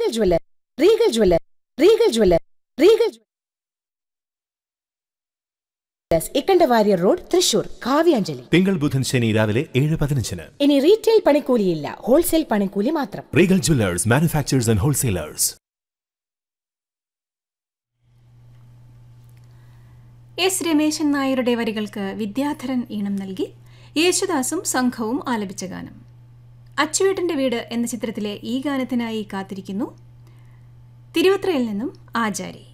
Jeweller, Regal jeweller, Regal jeweller, Regal Ikkanda Warrier road, Thrissur. Kavyanjali തിങ്കൾ ബുധൻ ശനി രാവിലെ 7:15. ഇനി റീറ്റെയിൽ പണിക്കൂലിയില്ല, ഹോൾസെയിൽ പണിക്കൂലി മാത്രം. Regal Jewellers, manufacturers and wholesalers. S Rameshan നായരുടെ വരികൾക്ക് വിദ്യാധരൻ ഈണം നൽകി യേശുദാസും സംഘവും ആലപിച്ച ഗാനം. അച്ചുവേട്ടന്റെ വീട് എന്ന ചിത്രത്തിലെ ഈ ഗാനത്തിനായി കാത്തിരിക്കുന്നു തിരുവത്രയിൽ നിന്നും ആചാരി.